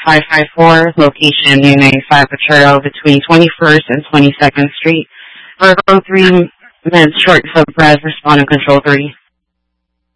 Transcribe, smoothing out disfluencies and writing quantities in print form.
554, location Unit 5 Patrero between 21st and 22nd Street. Virgo 3 minutes short of breath, respond to Control 3.